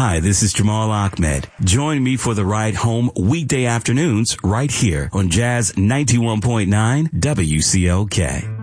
Hi, this is Jamal Ahmed. Join me for the ride home weekday afternoons right here on Jazz 91.9 WCLK.